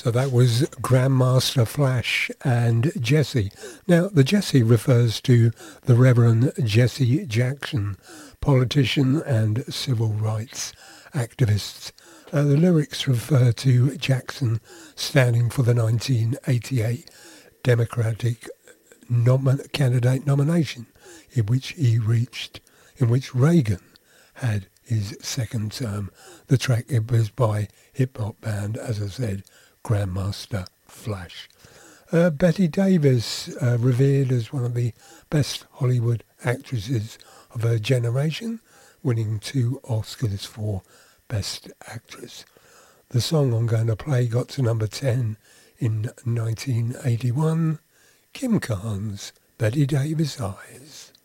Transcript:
So that was Grandmaster Flash and Jesse. Now, the Jesse refers to the Reverend Jesse Jackson, politician and civil rights activist. The lyrics refer to Jackson standing for the 1988 Democratic candidate nomination, in which Reagan had his second term. The track, it was by hip-hop band, as I said, Grandmaster Flash. Bette Davis, revered as one of the best Hollywood actresses of her generation, winning 2 Oscars for Best Actress. The song I'm going to play got to number 10 in 1981, Kim Carnes, Bette Davis Eyes.